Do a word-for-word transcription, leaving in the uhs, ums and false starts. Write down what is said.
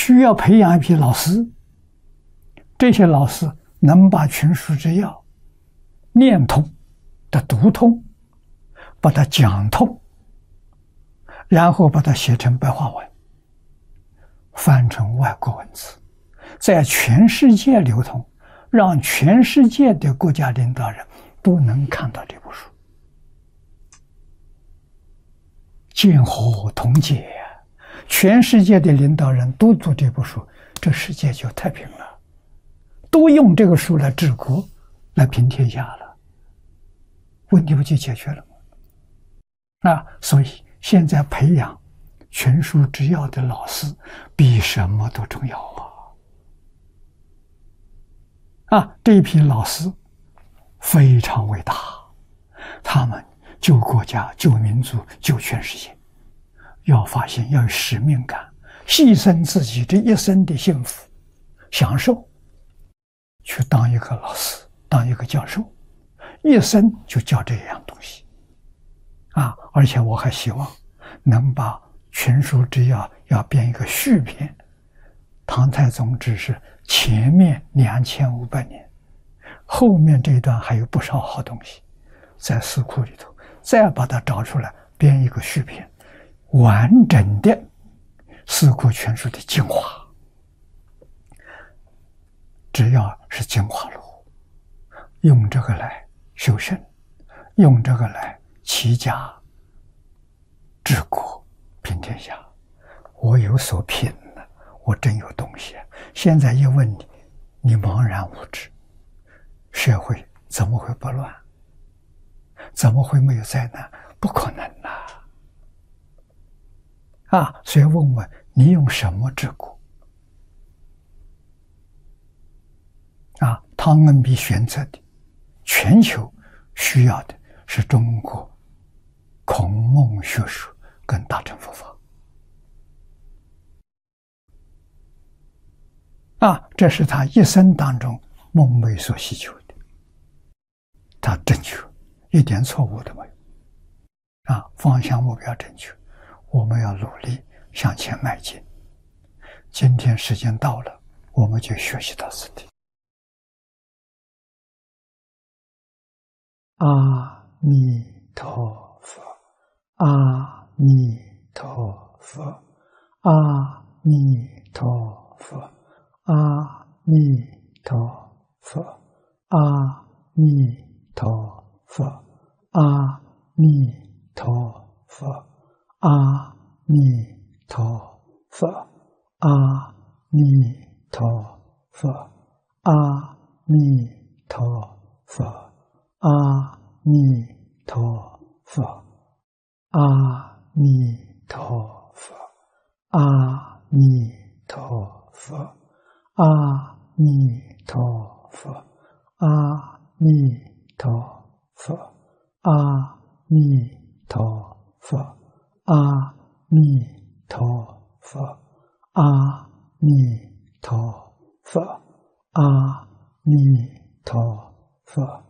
需要培养一批老师，这些老师能把群书之要念通的读通，把它讲通，然后把它写成白话文，翻成外国文字，在全世界流通，让全世界的国家领导人都能看到这部书，见火同解。全世界的领导人都读这部书，这世界就太平了，都用这个书来治国，来平天下了，问题不就解决了吗？啊，所以现在培养群书之要的老师比什么都重要啊！啊，这一批老师非常伟大，他们救国家、救民族、救全世界。要发现，要有使命感，牺牲自己这一生的幸福、享受，去当一个老师，当一个教授，一生就教这样东西，啊！而且我还希望能把群书之要要编一个续篇。唐太宗只是前面两千五百年，后面这一段还有不少好东西，在四库里头，再把它找出来，编一个续篇。完整的四库全书的精华，只要是精华录，用这个来修身，用这个来齐家治国平天下，我有所品了，我真有东西。现在一问你，你茫然无知，社会怎么会不乱？怎么会没有灾难？不可能啊！啊，所以问问你用什么治国？啊，汤恩比选择的全球需要的是中国孔孟学术跟大乘佛法。啊，这是他一生当中梦寐所希求的，他正确，一点错误都没有。啊，方向目标正确。我们要努力向前迈进。今天时间到了，我们就学习到此地。阿弥陀佛，阿弥陀佛，阿弥陀佛，阿弥陀佛，阿弥陀佛，阿弥陀佛。阿弥陀佛，阿弥陀佛，阿弥陀佛，阿弥陀佛，阿弥陀佛，阿弥陀佛，阿弥陀佛，阿弥陀佛，阿弥陀佛。阿弥陀佛，阿弥陀佛，阿弥陀佛。